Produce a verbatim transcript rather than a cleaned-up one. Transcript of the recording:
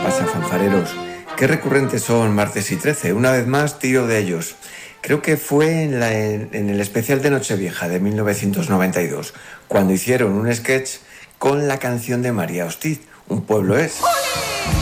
pasa, fanfareros? Qué recurrentes son martes y trece. Una vez más, tiro de ellos. Creo que fue en, la, en, en el especial de Nochevieja de mil novecientos noventa y dos, cuando hicieron un sketch con la canción de María Hostiz, Un pueblo es.